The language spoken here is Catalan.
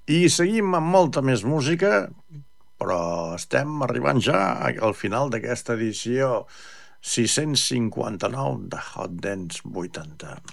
I seguim amb molta més música, però estem arribant ja al final d'aquesta edició 659 de Hot Dance 80.